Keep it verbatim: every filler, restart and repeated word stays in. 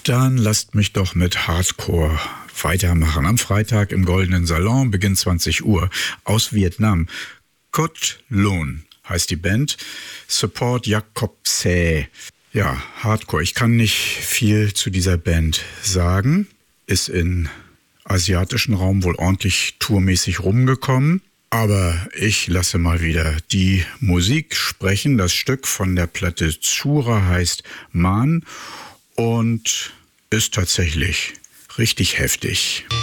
Dann lasst mich doch mit Hardcore weitermachen. Am Freitag im Goldenen Salon, Beginn zwanzig Uhr, aus Vietnam. Cot Lôn heißt die Band. Support Jakobse. Ja, Hardcore. Ich kann nicht viel zu dieser Band sagen. Ist in asiatischen Raum wohl ordentlich tourmäßig rumgekommen. Aber ich lasse mal wieder die Musik sprechen. Das Stück von der Platte Zura heißt Man und ist tatsächlich richtig heftig.